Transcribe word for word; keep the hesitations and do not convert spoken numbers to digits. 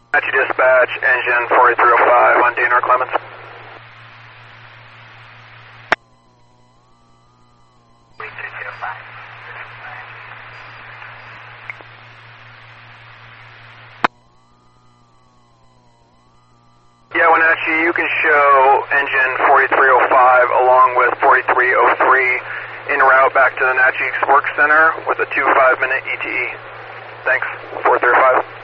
Wenatchee dispatch, engine four eight three oh five on D N R Clemens. Yeah, Wenatchee, you can show engine four eight three oh five along with four eight three oh three en route back to the Natchez Work Center with a two five minute E T E. Thanks, four three oh five.